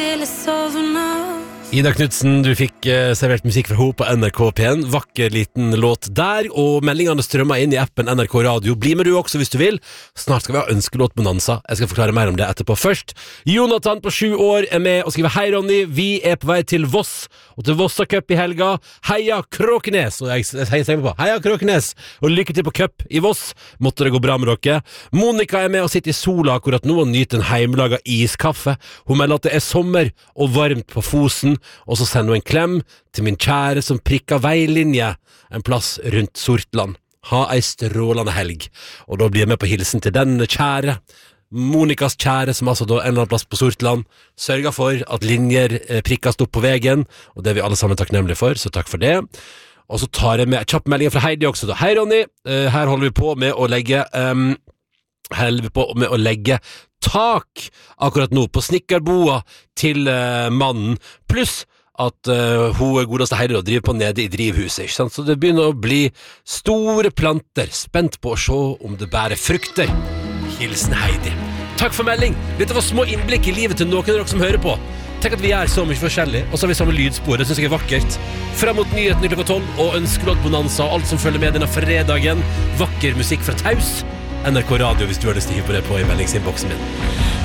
ville sove nå. Ida Knudsen, du fikk servert musikk fra henne på NRK P1. Vakker liten låt der, og meldingene strømmer inn i appen NRK Radio. Bli med du også hvis du vil. Snart skal vi ha ønskelåtbonanza. Jeg skal forklare mer om det etterpå. Først, Jonathan på 7 år er med og skriver: Hei Ronny, vi er på vei til Voss og til Vossa Cup i helga. Heia Kråkenes! Og jeg sier på Heia Kråkenes! Og lykke til på cup i Voss. Måtte det gå bra med dere. Monika er med og sitter i sola akkurat nå og nyter en heimelaga iskaffe. Hun melder at det er sommer og varmt på Fosen. Og så sender hun en klem til min kjære som prikker veilinje en plass rundt Sortland. Ha ei strålende helg. Og da blir jeg med på hilsen til den kjære, Monikas kjære, som altså da en eller annen plass på Sortland sørger for at linjer prikkes opp på veien, og det er vi alle sammen takknemlige for, så takk for det. Og så tar jeg med kjapp melding fra Heidi også da. Hei Ronny, her holder vi på med å legge tak akkurat nå på snikkerboa til mannen, pluss at hun godeste Heidi driver på nede i drivhuset, ikke sant? Så det begynner å bli store planter, spent på å se om det bærer frukter. Hilsen Heidi. Takk for melding. Dette var små innblikk i livet til noen av dere som hører på. Tenk at vi er så mye forskjellig, og så har vi samme lydspor. Det synes jeg er vakkert. Frem mot nyheten klokka 12, og ønskelåt bonanza og alt som følger med denne fredagen. Vakker musikk fra Taus. NRK Radio hvis du har lyst til å hive på det på i meldingsinnboksen min.